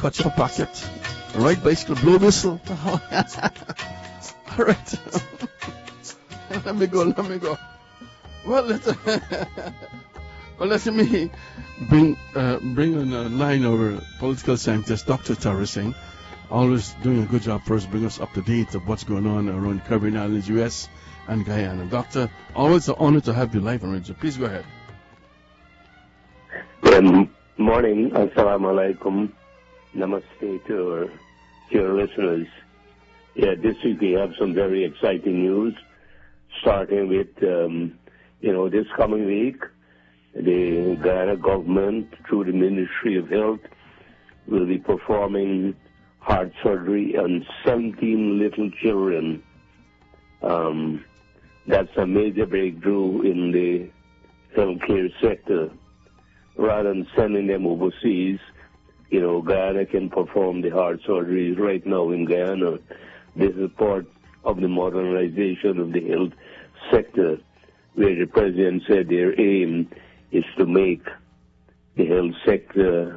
clutch your pocket. Right bicycle, blow whistle. All right. Let me go. Well, let me bring on the line our political scientist, Dr. Tara Singh, always doing a good job for us, bring us up to date of what's going on around the Caribbean Islands, U.S. and Guyana. Doctor, always an honor to have you live on radio. Please go ahead. Good morning. Assalamu alaikum. Namaste to your listeners. Yeah, this week we have some very exciting news, starting with, this coming week, the Guyana government, through the Ministry of Health, will be performing heart surgery on 17 little children. That's a major breakthrough in the healthcare sector. Rather than sending them overseas, Guyana can perform the heart surgeries right now in Guyana. This is part of the modernization of the health sector, where the president said their aim is to make the health sector.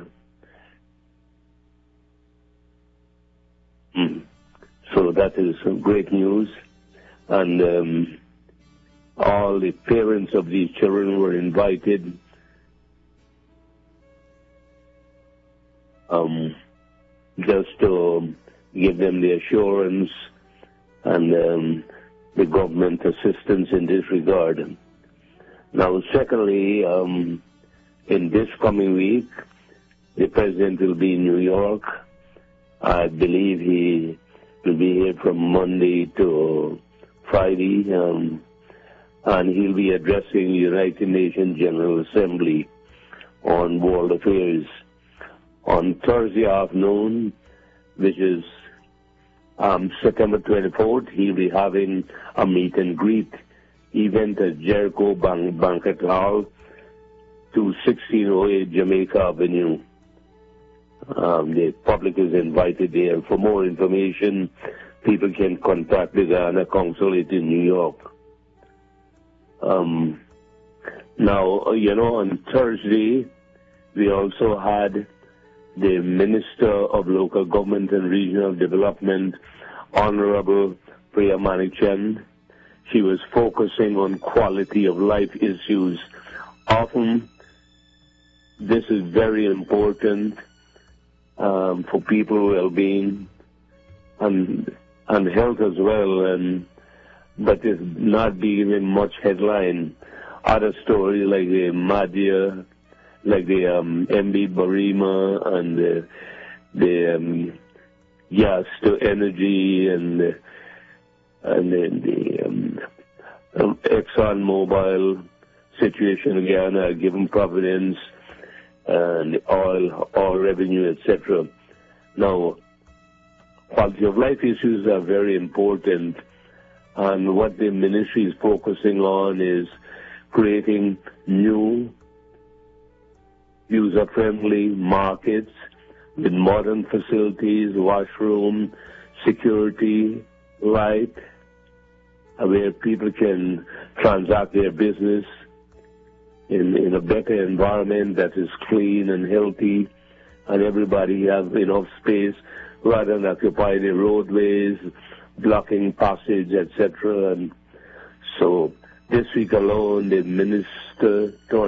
So that is some great news. And all the parents of these children were invited. Just to give them the assurance and the government assistance in this regard. Now, secondly, in this coming week, the president will be in New York. I believe he will be here from Monday to Friday, and he'll be addressing the United Nations General Assembly on World Affairs. On Thursday afternoon, which is September 24th, he'll be having a meet and greet event at Jericho Banquet Hall, 1608 Jamaica Avenue. The public is invited there. For more information, people can contact the Guyana Consulate in New York. Now, on Thursday, we also had the Minister of Local Government and Regional Development, Honorable Priya Manichan. She was focusing on quality of life issues. Often, this is very important for people's well-being and health as well, but it's not being in much headline. Other stories like the Madhya, like the MB Barima and the gas to energy and the Exxon Mobil situation in Guyana, given Providence and the oil revenue, etc. Now, quality of life issues are very important, and what the ministry is focusing on is creating new user-friendly markets with modern facilities, washroom, security, light, where people can transact their business in a better environment that is clean and healthy, and everybody have enough space rather than occupy the roadways, blocking passage, etc. And so this week alone, the minister